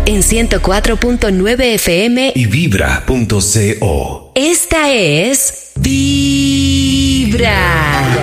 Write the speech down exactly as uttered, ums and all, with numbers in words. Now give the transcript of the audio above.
en ciento cuatro punto nueve F M y vibra punto co. Esta es Vibra.